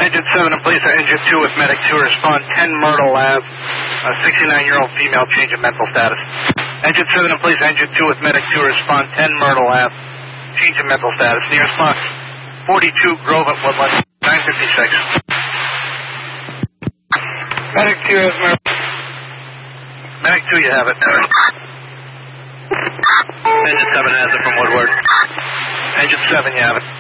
Engine 7 and police are Engine 2 with medic 2 respond 10 Myrtle Ave, 69-year-old female, change of mental status. Engine 7 and police, Engine 2 with medic 2 respond 10 Myrtle Ave, change of mental status. Nearest box 42 Grove at Woodland, 956. Medic 2 has Myrtle. Medic 2, you have it. Engine 7 has it from Woodward. Engine 7, you have it.